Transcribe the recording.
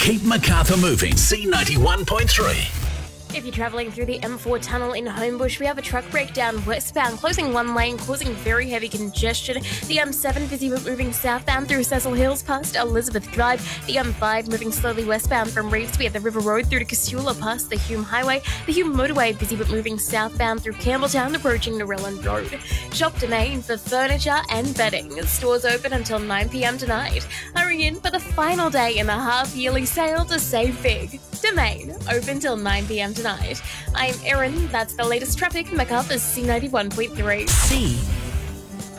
Keep Macarthur moving. C91.3. If you're travelling through the M4 tunnel in Homebush, we have a truck breakdown westbound, closing one lane, causing very heavy congestion. The M7 busy but moving southbound through Cecil Hills past Elizabeth Drive. The M5 moving slowly westbound from Revesby at the River Road through to Casula past the Hume Highway. The Hume Motorway busy but moving southbound through Campbelltown approaching Narellan Road. Shop Domain for furniture and bedding. Stores open until 9 p.m. tonight. Hurry in for the final day in the half-yearly sale to save big. Domain, open till 9 p.m. tonight. I'm Erin, that's the latest traffic, Macarthur's C91.3.